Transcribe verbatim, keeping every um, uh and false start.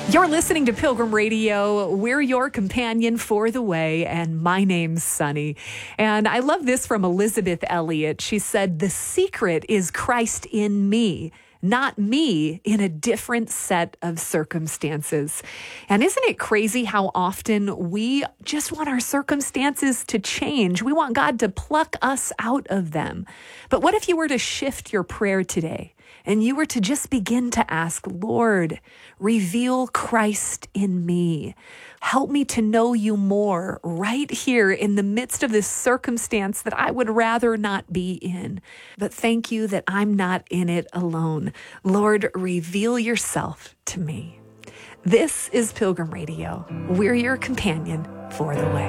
You're listening to Pilgrim Radio. We're your companion for the way, and my name's Sunny. And I love this from Elizabeth Elliot. She said, "The secret is Christ in me, not me in a different set of circumstances." And isn't it crazy how often we just want our circumstances to change? We want God to pluck us out of them. But what if you were to shift your prayer today and you were to just begin to ask, "Lord, reveal Christ in me. Help me to know you more right here in the midst of this circumstance that I would rather not be in. But thank you that I'm not in it alone. Lord, reveal yourself to me." This is Pilgrim Radio. We're your companion for the way.